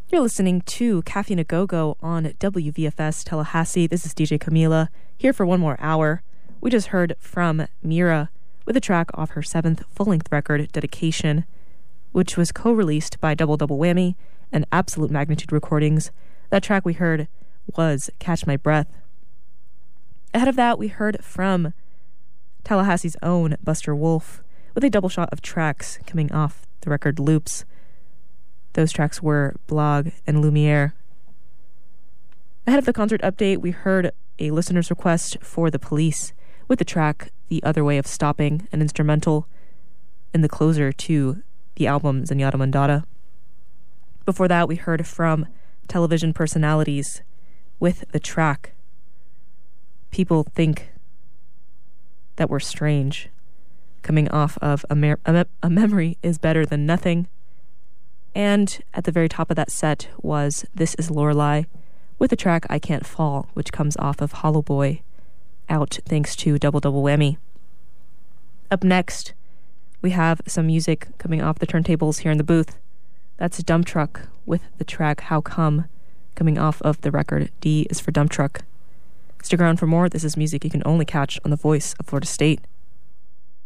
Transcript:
You're listening to Caffeine A Go-Go on WVFS Tallahassee. This is DJ Camila, here for one more hour. We just heard from Mira with a track off her 7th full-length record, Dedication, which was co-released by Double Double Whammy and Absolute Magnitude Recordings. That track we heard was Catch My Breath. Ahead of that, we heard from Tallahassee's own Buster Wolf with a double shot of tracks coming off the record Loops. Those tracks were Blog and Lumiere. Ahead of the concert update, we heard a listener's request for The Police with the track The Other Way of Stopping, an instrumental in the closer to the album Zenyatta Mondatta. Before that, we heard from Television Personalities with the track People Think That We're Strange, coming off of A Memory Is Better Than Nothing. And at the very top of that set was This Is Lorelei with the track I Can't Fall, which comes off of Hollow Boy, out thanks to Double Double Whammy. Up next, we have some music coming off the turntables here in the booth. That's Dump Truck with the track How Come, coming off of the record D is for Dump Truck. Stick around for more. This is music you can only catch on the Voice of Florida State.